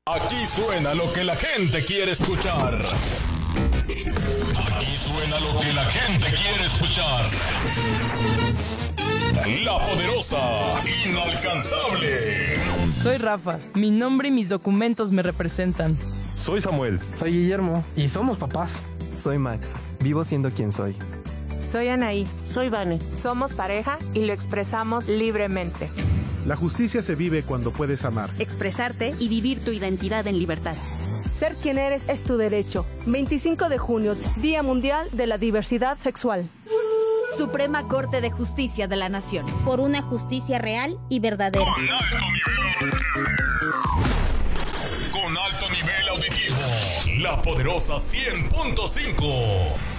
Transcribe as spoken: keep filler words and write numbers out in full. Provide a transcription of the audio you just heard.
Aquí suena lo que la gente quiere escuchar. Aquí suena lo que la gente quiere escuchar. La poderosa, inalcanzable. Soy Rafa, mi nombre y mis documentos me representan. Soy Samuel. Soy Guillermo y somos papás. Soy Max, vivo siendo quien soy. Soy Anaí. Soy Vane. Somos pareja y lo expresamos libremente. La justicia se vive cuando puedes amar, expresarte y vivir tu identidad en libertad. Ser quien eres es tu derecho. veinticinco de junio, Día Mundial de la Diversidad Sexual. Suprema Corte de Justicia de la Nación. Por una justicia real y verdadera. Con alto nivel Con alto nivel auditivo. La poderosa cien punto cinco.